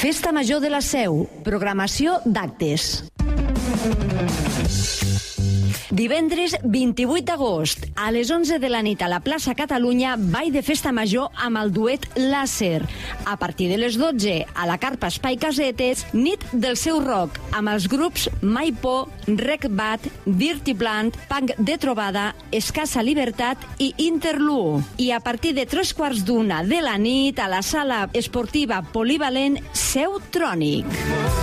Festa Major de la Seu, programació d'actes. Divendres 28 d'agost, a les 11 de la nit a la plaça Catalunya, ball de festa major amb el duet Làser. A partir de les 12, a la carpa Espai Casetes, nit del seu rock, amb els grups Maipo, Rec Bat, Dirty Blunt, Punk de Trobada, Escassa Libertat i Interluo. I a partir de 3:15 de la nit, a la sala esportiva polivalent Seu Trònic.